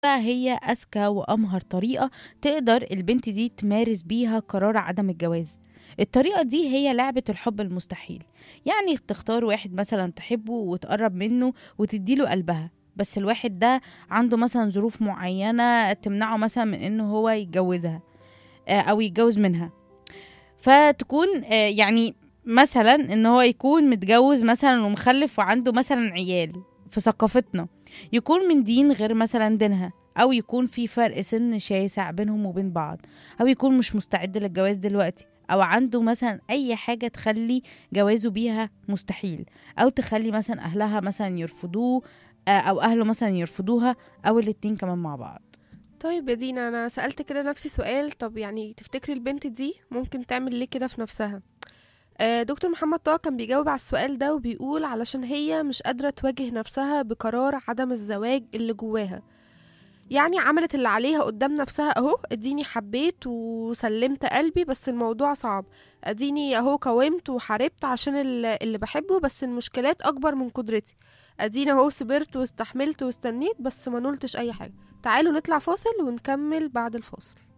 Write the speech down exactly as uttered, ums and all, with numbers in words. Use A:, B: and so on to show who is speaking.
A: بقى هي أذكى وأمهر طريقة تقدر البنت دي تمارس بيها قرار عدم الجواز. الطريقة دي هي لعبة الحب المستحيل. يعني تختار واحد مثلا تحبه وتقرب منه وتديله قلبها، بس الواحد ده عنده مثلا ظروف معينة تمنعه مثلا من انه هو يتجوزها، آه، او يتجوز منها. فتكون آه، يعني مثلا ان هو يكون متجوز مثلا ومخلف وعنده مثلا عيال في ثقافتنا، يكون من دين غير مثلا دينها، او يكون في فرق سن شاسع بينهم وبين بعض، او يكون مش مستعد للجواز دلوقتي، او عنده مثلا اي حاجة تخلي جوازه بيها مستحيل، او تخلي مثلا اهلها مثلا يرفضوه، آه، او اهله مثلا يرفضوها، او الاتنين كمان مع بعض.
B: طيب يا دينا، انا سألت كده نفسي سؤال. طب يعني تفتكري البنت دي ممكن تعمل ليه كده في نفسها؟ آه، دكتور محمد طه كان بيجاوب على السؤال ده وبيقول علشان هي مش قادرة تواجه نفسها بقرار عدم الزواج اللي جواها. يعني عملت اللي عليها قدام نفسها اهو، اديني حبيت وسلمت قلبي بس الموضوع صعب، اديني اهو قاومت وحاربت عشان ال- اللي بحبه بس المشكلات اكبر من قدرتي، اديني اهو صبرت واستحملت واستنيت بس ما نلتش اي حاجة. تعالوا نطلع فاصل ونكمل بعد الفاصل.